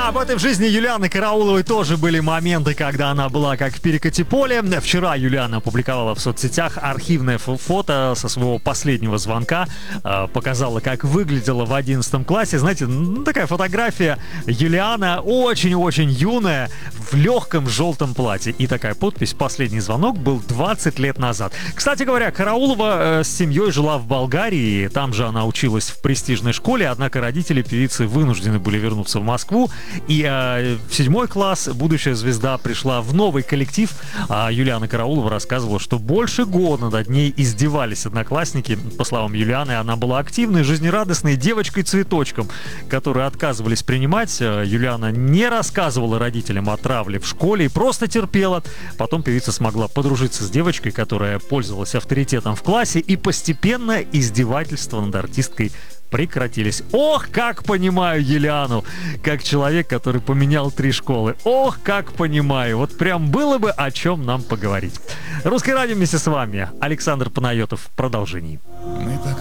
Да, об этой в жизни Юлианы Карауловой тоже были моменты, когда она была как в перекати поле. Вчера Юлиана опубликовала в соцсетях архивное фото со своего последнего звонка. Показала, как выглядела в 11 классе. Знаете, такая фотография. Юлиана очень-очень юная, в легком желтом платье. И такая подпись: «Последний звонок был 20 лет назад». Кстати говоря, Караулова с семьей жила в Болгарии. Там же она училась в престижной школе. Однако родители певицы вынуждены были вернуться в Москву. И в 7 класс будущая звезда пришла в новый коллектив. Юлиана Караулова рассказывала, что больше года над ней издевались одноклассники. По словам Юлианы, она была активной, жизнерадостной девочкой-цветочком, которую отказывались принимать. Юлиана не рассказывала родителям о травле в школе и просто терпела. Потом певица смогла подружиться с девочкой, которая пользовалась авторитетом в классе, и постепенно издевательства над артисткой прекратились. Ох, как понимаю Юлиану, как человек, который поменял 3 школы. Ох, как понимаю. Вот прям было бы о чем нам поговорить. Русское радио вместе с вами. Александр Панайотов в продолжении.